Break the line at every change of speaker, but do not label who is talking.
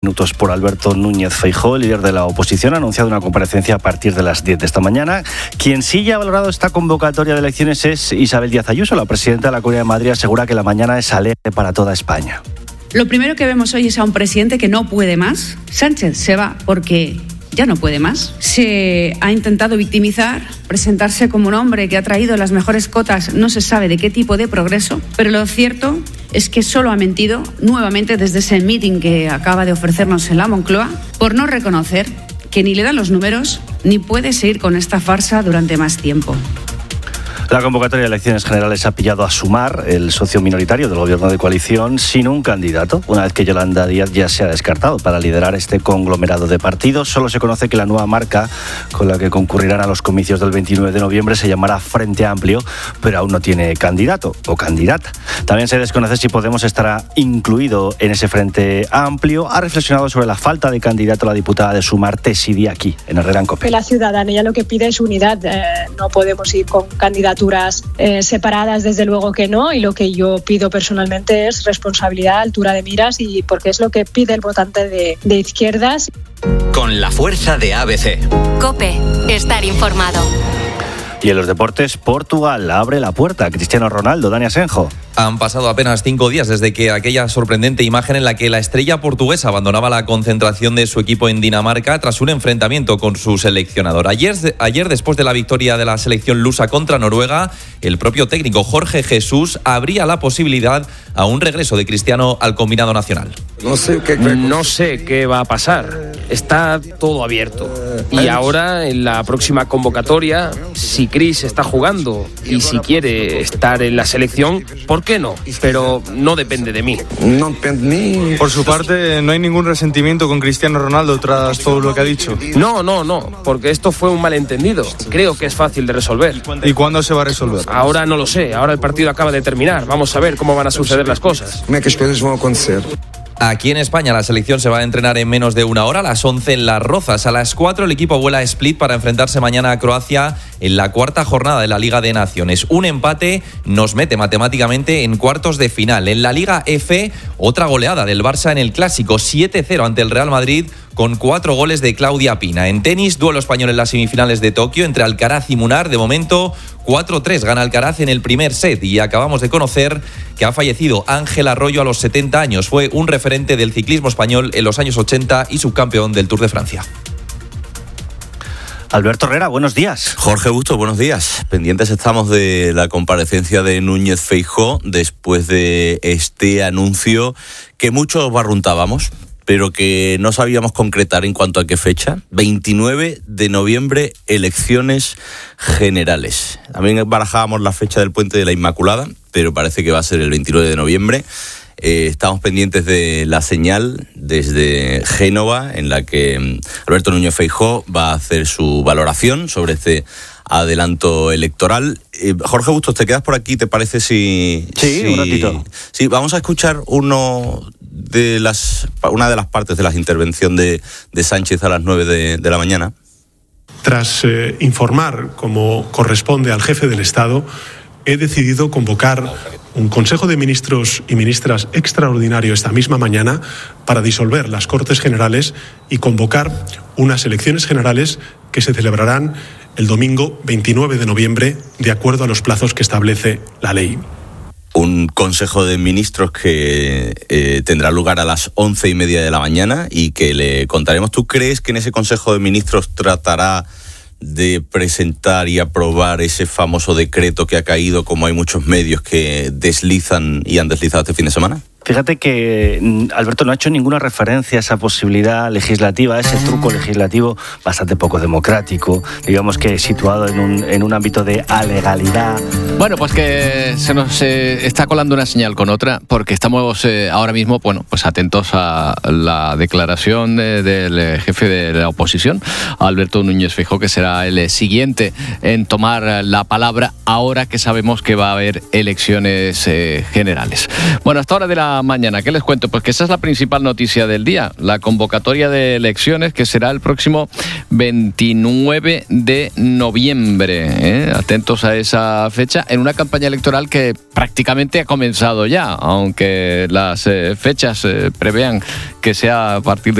minutos por Alberto Núñez Feijóo, el líder de la oposición, ha anunciado una comparecencia a partir de las 10 de esta mañana. Quien sí ya ha valorado esta convocatoria de elecciones es Isabel Díaz Ayuso. La presidenta de la Comunidad de Madrid asegura que la mañana es alegre para toda España.
Lo primero que vemos hoy es a un presidente que no puede más. Sánchez se va porque ya no puede más. Se ha intentado victimizar, presentarse como un hombre que ha traído las mejores cotas, no se sabe de qué tipo de progreso, pero lo cierto es que solo ha mentido nuevamente desde ese meeting que acaba de ofrecernos en la Moncloa, por no reconocer que ni le dan los números ni puede seguir con esta farsa durante más tiempo.
La convocatoria de elecciones generales ha pillado a Sumar, el socio minoritario del gobierno de coalición, sin un candidato, una vez que Yolanda Díaz ya se ha descartado para liderar este conglomerado de partidos. Solo se conoce que la nueva marca con la que concurrirán a los comicios del 29 de noviembre se llamará Frente Amplio, pero aún no tiene candidato o candidata. También se desconoce si Podemos estará incluido en ese Frente Amplio. Ha reflexionado sobre la falta de candidato la diputada de Sumar, Tesi Diaqui, en Herrera en COPE.
La ciudadanía lo que pide es unidad. No podemos ir con candidaturas separadas, desde luego que no, y lo que yo pido personalmente es responsabilidad, altura de miras, y porque es lo que pide el votante de izquierdas.
Con la fuerza de ABC.
COPE, estar informado.
Y en los deportes, Portugal abre la puerta a Cristiano Ronaldo. Dani Asenjo.
Han pasado apenas 5 días desde que aquella sorprendente imagen en la que la estrella portuguesa abandonaba la concentración de su equipo en Dinamarca tras un enfrentamiento con su seleccionador. Ayer, después de la victoria de la selección lusa contra Noruega, el propio técnico Jorge Jesús abría la posibilidad a un regreso de Cristiano al combinado nacional.
No sé qué va a pasar. Está todo abierto. Y ahora, en la próxima convocatoria, si Cris está jugando y si quiere estar en la selección, ¿por qué no? Pero no depende de mí.
Por su parte, no hay ningún resentimiento con Cristiano Ronaldo tras todo lo que ha dicho.
No, porque esto fue un malentendido. Creo que es fácil de resolver.
¿Y cuándo se va a resolver?
Ahora no lo sé. Ahora el partido acaba de terminar. Vamos a ver cómo van a suceder las cosas.
Aquí en España la selección se va a entrenar en menos de una hora, a las 11 en Las Rozas. A las 4 el equipo vuela a Split para enfrentarse mañana a Croacia en la cuarta jornada de la Liga de Naciones. Un empate nos mete matemáticamente en cuartos de final. En la Liga F, otra goleada del Barça en el Clásico, 7-0 ante el Real Madrid, con 4 goles de Claudia Pina. En tenis, duelo español en las semifinales de Tokio entre Alcaraz y Munar. De momento, 4-3 gana Alcaraz en el primer set, y acabamos de conocer que ha fallecido Ángel Arroyo a los 70 años. Fue un referente del ciclismo español en los años 80 y subcampeón del Tour de Francia.
Alberto Herrera, buenos días.
Jorge Bustos, buenos días. Pendientes estamos de la comparecencia de Núñez Feijóo después de este anuncio que muchos barruntábamos, pero que no sabíamos concretar en cuanto a qué fecha. 29 de noviembre, elecciones generales. También barajábamos la fecha del Puente de la Inmaculada, pero parece que va a ser el 29 de noviembre. Estamos pendientes de la señal desde Génova, en la que Alberto Núñez Feijóo va a hacer su valoración sobre este adelanto electoral. Jorge Bustos, ¿te quedas por aquí? ¿Te parece si
un ratito?
Sí, vamos a escuchar una de las partes de la intervención de Sánchez a las 9 de la mañana.
Tras informar, como corresponde al jefe del Estado, he decidido convocar un Consejo de Ministros y Ministras extraordinario esta misma mañana para disolver las Cortes Generales y convocar unas elecciones generales que se celebrarán el domingo 29 de noviembre, de acuerdo a los plazos que establece la ley.
Un Consejo de Ministros que tendrá lugar a las 11:30 de la mañana y que le contaremos. ¿Tú crees que en ese Consejo de Ministros tratará de presentar y aprobar ese famoso decreto que ha caído, como hay muchos medios que deslizan y han deslizado este fin de semana?
Fíjate que Alberto no ha hecho ninguna referencia a esa posibilidad legislativa, a ese truco legislativo bastante poco democrático, digamos que situado en un ámbito de alegalidad.
Bueno, pues que se nos está colando una señal con otra, porque estamos ahora mismo, pues atentos a la declaración del jefe de la oposición, Alberto Núñez Feijóo, que será el siguiente en tomar la palabra ahora que sabemos que va a haber elecciones generales. Bueno, hasta ahora de la esta mañana? ¿Qué les cuento? Pues que esa es la principal noticia del día, la convocatoria de elecciones que será el próximo 29 de noviembre. Atentos a esa fecha, en una campaña electoral que prácticamente ha comenzado ya, aunque las fechas prevean que sea a partir de